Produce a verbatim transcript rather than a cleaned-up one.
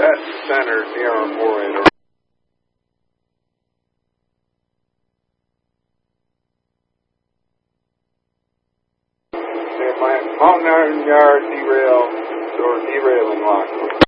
That's the center, D R four eight. My phone yard derail or derailing lock.